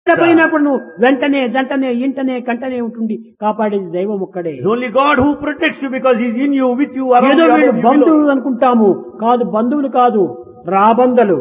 పోయినప్పుడు నువ్వు వెంటనే జంటనే ఇంటనే కంటనే ఉంటుంది కాపాడేది దైవం ఒక్కడే. It's only God who protects you because He's in you, with you, around ఏదో you, వీళ్ళు above you, బంధువులు below. అనుకుంటాము. కాదు, బంధువులు కాదు, రాబంధలు.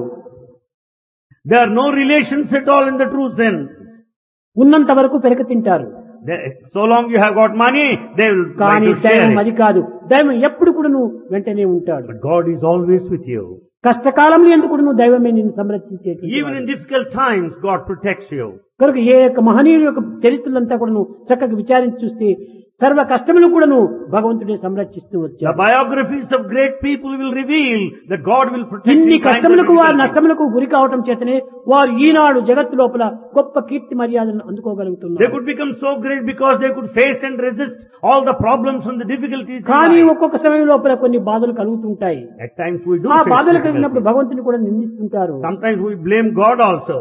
There are no relations at all in the true sense. ఉన్నంత వరకు పెరక తింటారు. So long you have got money, they will try కానీ to share దైవం it. అది కాదు. దైవం ఎప్పుడు కూడా నువ్వు వెంటనే ఉంటాడు. But God is always with you. కష్టకాలంలో ఎందుకు కూడా నువ్వు దైవమే నిన్ను సంరక్షించేది. Even in difficult times, God protects you. కనుక ఏ యొక్క మహనీయుల యొక్క చరిత్రలంతా కూడా నువ్వు చక్కగా విచారించి చూస్తే సర్వ కష్టములు కూడా నువ్వు భగవంతుడే సంరక్షిస్తూ The వచ్చావు. biographies of great people will reveal that God will protect ఇన్ని you. in times of కష్టములకు వారు difficulty. నష్టములకు గురి కావటం చేతనే వారు ఈనాడు జగత్తు లోపల గొప్ప కీర్తి మర్యాదలను They అందుకోగలుగుతున్నారు. could become so great because they could face and resist all the problems and the difficulties in కానీ life. ఒక్కొక్క సమయం లోపల కొన్ని బాధలు కలుగుతుంటాయి. At times we do ఆ face బాధలు కలిగినప్పుడు difficulties. భగవంతుని కూడా నిందిస్తుంటారు. Sometimes we blame God also.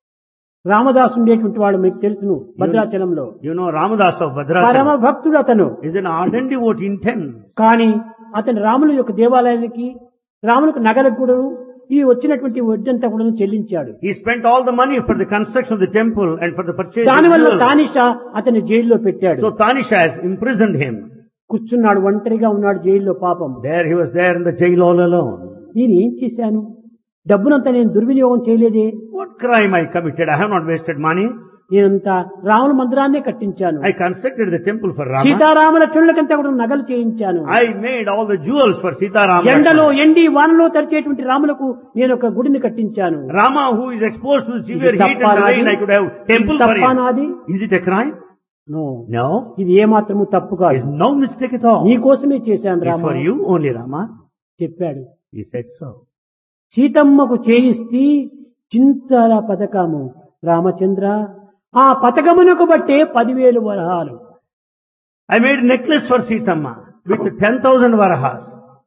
Ramadasu ఉండేటువంటి వాడు మీకు తెలుసును, భద్రాచలంలో You know Ramadas of పరమ Bhadrachalam భక్తుడు అతను. is an ardent devotee in 10. కానీ అతని రాముల యొక్క దేవాలయానికి రాములకు నగలకు కూడా ఈ వచ్చినటువంటి వడ్డంతా కూడా చెల్లించాడు. He spent all the money for the construction of the temple and for the purchase of దానివల్ల jewels. తానిషా అతన్ని జైల్లో పెట్టాడు. So Tanisha has imprisoned him. కూర్చున్నాడు, ఒంటరిగా ఉన్నాడు జైల్లో పాపం. There he was there in the jail all alone. నేను ఏం చేశాను, డబ్బునంతా నేను దుర్వినియోగం చేయలేదే, What crime I committed? I have not wasted money. నేనంతా రాముల మందిరాన్నే కట్టించాను, I constructed the temple for Rama. సీతారాముల చుళ్ళకంతా కూడా నగలు చేయించాను, I made all the jewels for Sita Rama. ఎండలో ఎండి వానలో తరిచేటువంటి రాములకు నేను ఒక గుడిని కట్టించాను. Rama who is exposed to severe ఇది heat and the తప్పా rain, నాది? I could have temple ఇది for తప్పా him. నాది? Is it a crime? No, No. ఇది ఏ మాత్రము తప్పు It's కాదు, no mistake at all. నీ కోసమే చేశాను It's Rama for you only, Rama. చెప్పాడు. He said so. సీతమ్మకు చేయిస్తే చింతల పథకము రామచంద్ర, ఆ పథకమునకు బట్టే 10,000 వరహాలు. I made a necklace for Sitama with 10,000 varahas.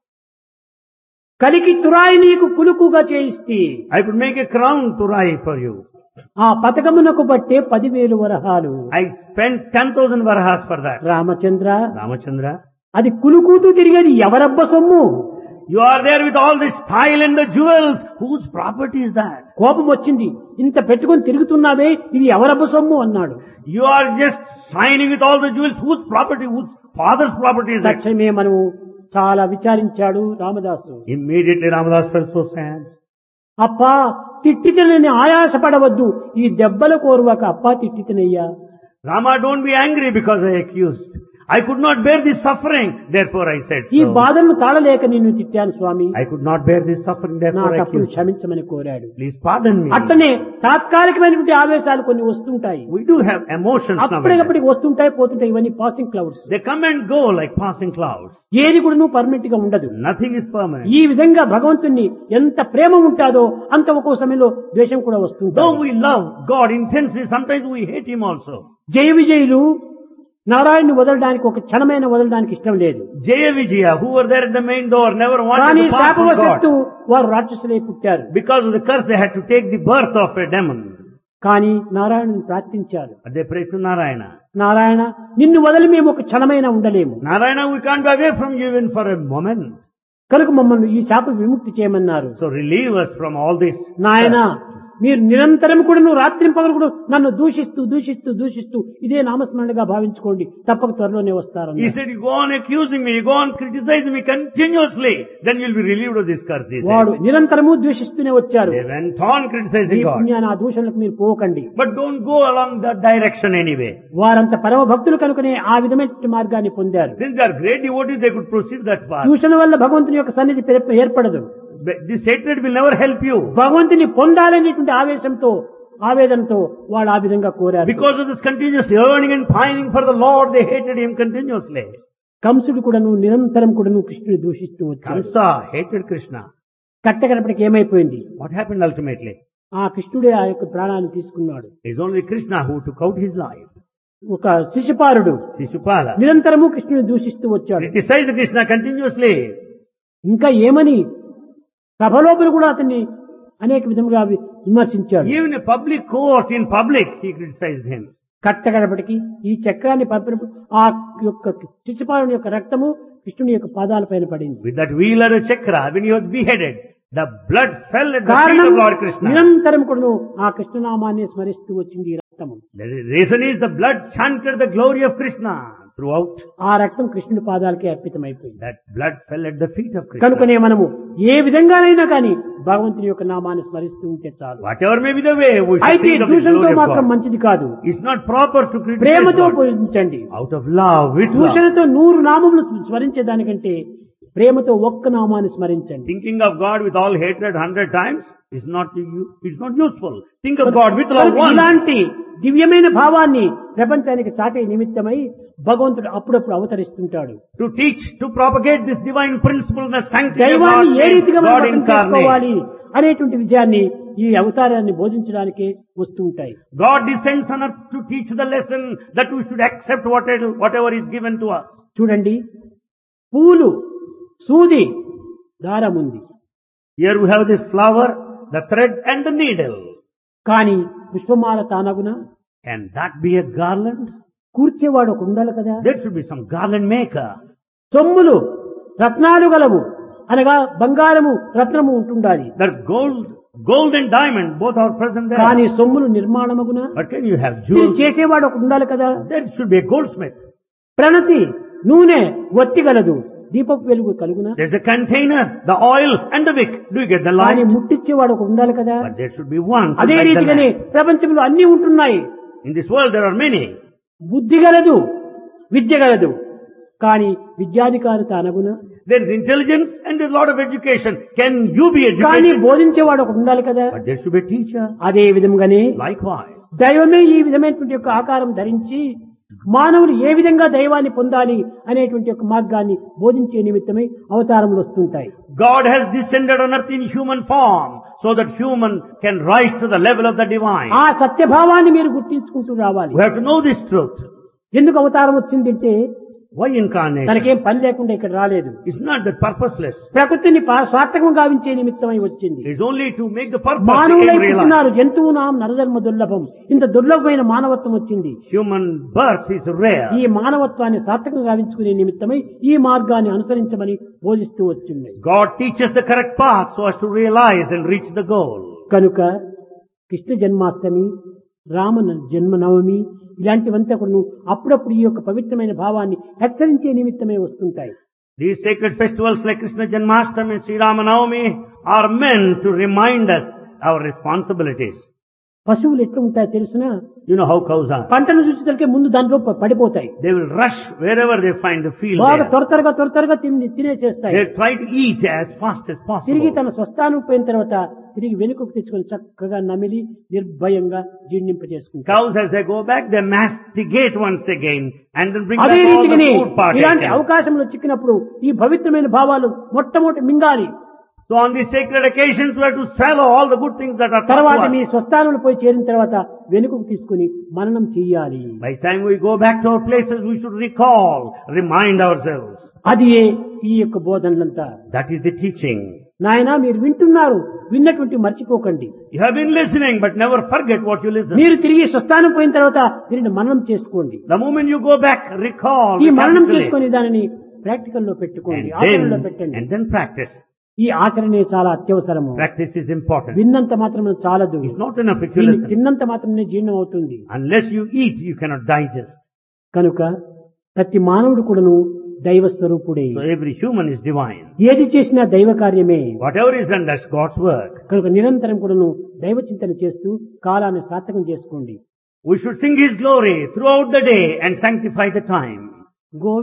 కలికి తురాయి నీకు కులుకుగా చేయిస్తే I could make a crown to Rai for you. ఆ పథకమునకు బట్టే 10,000 వరహాలు. I spent 10,000 varahas for that. Ramachandra, Ramachandra, అది కులుకుతూ తిరిగేది ఎవరబ్బ సొమ్ము? you are there with all this style and the jewels. Whose property is that? కోపం వచ్చింది, ఇంత పెట్టుకొని తిరుగుతున్నావే, ఇది ఎవరబ్బ సొమ్ము అన్నాడు. You are just shining with all the jewels. Whose property? Whose father's property is that? తక్షణమే మనము చాలా విచారించాడు Ramadasu. Immediately Ramadas felt so sad. అప్పా తిట్టితేనని ఆయాసపడవద్దు, ఈ దెబ్బల కోరువాక అప్పా తిట్టితనయ్యా. Rama, don't be angry because I accused. I could not bear this suffering, therefore I said ఈ so. బాధలను తాళలేక నిన్ను తిట్టాను స్వామి, I could not bear this suffering, నా therefore I తప్పులు accused. క్షమించమని కోరాడు. Please pardon me. అట్లనే తాత్కాలికమైనటువంటి ఆవేశాలు కొన్ని వస్తుంటాయి, We do have emotions now. అప్పటికప్పటికి వస్తుంటాయి పోతుంటాయి, ఇవన్నీ passing clouds. They come and go like passing clouds. ఏది కూడా నువ్వు పర్మనెంట్ గా ఉండదు. Nothing is permanent. ఈ విధంగా భగవంతుణ్ణి ఎంత ప్రేమ ఉంటాదో అంత ఒక్కో సమయంలో ద్వేషం కూడా వస్తుంది. Though we love God intensely, sometimes we hate Him also. జయ విజయులు నారాయణ్ని వదలడానికి ఒక క్షణమైన వదలడానికి ఇష్టం లేదు. Jaya Vijaya, who were there at the main door, never కానీ wanted to part from శాపవశత్తు God. వారు రాక్షసులై పుట్టారు. Because of the curse, they had to take the birth of a demon. కానీ నారాయణుని ప్రార్థించారు. But they prayed to Narayana. Narayana, నిన్ను వదిలి మేము ఒక క్షణమైనా ఉండలేము, Narayana, we can't be away from you even for a moment. కనుక మమ్మల్ని ఈ శాప విముక్తి చేయమన్నారు. So relieve us from all this. నాయన, curse. మీరు నిరంతరం కూడా నువ్వు రాత్రి పగలు కూడా నన్ను దూషిస్తూ ఇదే నామస్మరణగా భావించుకోండి, తప్పక త్వరలోనే వస్తారు. He said, you go on accusing me, you go on criticizing me continuously, then you'll be relieved of this curse, he వాడు said. నిరంతరము ద్వేషిస్తూనే వచ్చారు. They went on me criticizing God. పుణ్యాన్ని ఆ దూషణలకు మీరు పోకండి. But don't go along that direction anyway. వారంత పరమ భక్తులు కనుకనే ఆ విధమైన మార్గాన్ని పొందారు. Since they are great devotees, they could proceed that path. దూషణ వల్ల భగవంతుని యొక్క సన్నిధి ఏర్పడదు. This hatred will never help you. భగవంతుని పొందాలనేటువంటి ఆవేదనతో వాళ్ళు ఆ విధంగా కోరారు. Because of this continuous yearning and pining for the Lord, they hated Him continuously. కంసుడు కూడాను నిరంతరం కూడాను కృష్ణుని దూషిస్తూ వచ్చాడు. Kamsa hated Krishna. కట్టకడపటికి ఏమైపోయింది, What happened ultimately? ఆ కృష్ణుడే ఆ యొక్క ప్రాణాన్ని తీసుకున్నాడు. It is only Krishna who took out his life. ఒక శిశుపాలుడు Shishupala నిరంతరము కృష్ణుని దూషిస్తూ వచ్చాడు. criticized Krishna continuously. ఇంకా ఏమని సభలోపల కూడా అతన్ని అనేక విధముగా విమర్శించాడు. Even in public court, in public, he criticized him. కట్టగడపటికి ఈ చక్రాన్ని పంపినప్పుడు ఆ యొక్క శిశుపాలుని యొక్క రక్తము కృష్ణుని యొక్క పాదాల పైన పడింది. With that wheel or a chakra, when he was beheaded, the blood fell at the feet కారణం of Lord Krishna. నిరంతరం కూడా ఆ కృష్ణనామాన్ని స్మరిస్తూ వచ్చింది. రక్తము. The reason is the blood chanted the glory of Krishna throughout. ఆ రక్తం కృష్ణుడి పాదాలకే అర్పితమైపోయింది. That blood fell at the feet of Krishna. కనుకనే మనము ఏ విధంగానైనా కానీ భగవంతుని యొక్క నామాన్ని స్మరిస్తూ ఉంటే చాలు. Whatever may be the way, we should అయితే think of the దూషణతో glory of మాత్రం God. మంచిది కాదు. It's not proper to criticize ప్రేమతో God. పూజించండి. Out of love, with love. దూషణతో 100 నామములు స్మరించే దానికంటే ప్రేమతో ఒక్క నామాన్ని స్మరించండి. Thinking of God with all hatred 100 times is not useful. Think of God with love once. ఇలాంటి దివ్యమైన భావాన్ని ప్రపంచానికి చాటే నిమిత్తమై భగవంతుడు అప్పుడప్పుడు అవతరిస్తుంటాడు. To teach, to propagate this divine principle and the sanctity of దైవాన్ని God's ఏ name, రీతిగా మనం God అర్థం చేసుకోవాలి incarnate. అనేటువంటి విజయాన్ని ఈ అవతారాన్ని బోధించడానికి వస్తూ ఉంటాయి. God descends on earth to teach the lesson that we should accept whatever is given to us. చూడండి, పూలు, సూది, దారం ఉంది. Here we have the flower, the thread and the needle. కానీ పుష్పమాల తానగున Can that be a garland? కూర్చేవాడు ఒక ఉండాలి కదా. There should be some garland maker. సొమ్ములు, రత్నాలు గలవు అనగా బంగారము, రత్నము ఉంటుండాలి. That gold and diamond both are present there. కానీ సొమ్ములు నిర్మాణమగున But can you have దీన్ని jewels? చేసేవాడు ఒక ఉండాలి కదా. There should be a goldsmith. ప్రణతి, నూనె, ఒత్తి గలదు, దీపపు వెలుగు కలుగున. There's a container, the oil and the wick. Do you get the కానీ light? ముట్టించేవాడు ఒక ఉండాలి కదా. But there should be one to అదే light the రీతిగానే lamp. ప్రపంచంలో అన్ని ఉంటున్నాయి. In this world there are many. బుద్ధి గలదు, విద్య గలదు, కానీ విద్యాధికారి తానగున. There is intelligence and there's a lot of education. Can you be కానీ educated? బోధించేవాడు ఒక ఉండాలి కదా. But there should be a teacher. అదే విధంగానే Likewise. దైవమే ఈ విధమైనటువంటి యొక్క ఆకారం ధరించి మానవులు ఏ విధంగా దైవాన్ని పొందాలి అనేటువంటి యొక్క మార్గాన్ని బోధించే నిమిత్తమై అవతారములు వస్తుంటాయి. God has descended on earth in human form so that human can rise to the level of the divine. ఆ సత్యభావాన్ని మీరు గుర్తించుకుంటూ రావాలి. We have to know this truth. ఎందుకు అవతారం వచ్చిందంటే Why incarnation? తనకేం పని లేకుండా ఇక్కడ రాలేదు. It's not that purposeless. ప్రకృతిని సార్థకం గావించే నిమిత్తమై వచ్చింది. It's only to make the purpose మానవులై become realized. పుట్టినారు, జంతువునాం నరజన్మ దుర్లభం. ఇంత దుర్లభమైన మానవత్వం వచ్చింది. Human birth is rare. ఈ మానవత్వాన్ని సార్థకం గావించుకునే నిమిత్తమై ఈ మార్గాన్ని అనుసరించమని బోధిస్తూ వచ్చింది. God teaches the correct path so as to realize and reach the goal. కనుక కృష్ణ జన్మాష్టమి, రామ జన్మనవమి ఇలాంటివంతా కూడా అప్పుడప్పుడు ఈ యొక్క పవిత్రమైన భావాన్ని హెచ్చరించే నిమిత్తమే వస్తుంటాయి. These sacred festivals like Krishna Janmashtami and Sri Ramanavami are meant to remind us our responsibilities. పశువులు ఎట్లా ఉంటాయో తెలుసునా? You know how cows are. పంటను చూసేసరికి ముందు దాంట్లో పడిపోతాయి. They will rush wherever they find the field బాగా there. త్వరగా తినేసేస్తాయి. They try to eat as fast as తిరిగి possible. తన స్వస్థానం పోయిన తర్వాత తిరిగి వెనుకకు తెచ్చుకొని చక్కగా నమిలి నిర్భయంగా జీర్ణింప చేసుకుంటాయి. Cows as they go back, they masticate once again and then bring అదే back all the రీతిగానే food part. ఇలాంటి అవకాశంలో చిక్కినప్పుడు ఈ పవిత్రమైన భావాలు మొట్టమొదటి మింగాలి. So on these sacred occasions, we have to swallow all the good things that are taught తర్వాత to me us. స్వస్థానంలో పోయి చేరిన తర్వాత వెనుకకు తీసుకుని మననం చెయ్యాలి. By the time we go back to our places, we should recall, remind ourselves. అది ఈ యొక్క బోధనలంతా. That is the teaching. నాయనా మీరు వింటున్నారు, విన్నటువంటి మర్చిపోకండి. You have been listening, but never forget what you listen. మీరు తిరిగి స్వస్థానం పోయిన తర్వాత దీనిని మననం చేసుకోండి. The moment you go back, recall, ఈ మననం recapitulate, చేసుకుని దానిని ప్రాక్టికల్ లో పెట్టుకోండి, ఆచరణలో పెట్టండి. and then practice. ఈ ఆచరణే చాలా అత్యవసరము. Practice is important. విన్నంత మాత్రమే చాలదు. It's not enough if you దీన్ని listen. తిన్నంత మాత్రమే జీర్ణం అవుతుంది. Unless you eat, you cannot digest. కనుక ప్రతి మానవుడు కూడాను దైవ స్వరూపుడే. So every human is divine. ఏది చేసినా దైవ కార్యమే. Whatever is done, that's God's work. కనుక నిరంతరం కూడాను దైవ చింతన చేస్తూ కాలాన్ని సార్థకం చేసుకోండి. We should sing His glory throughout the day and sanctify the time.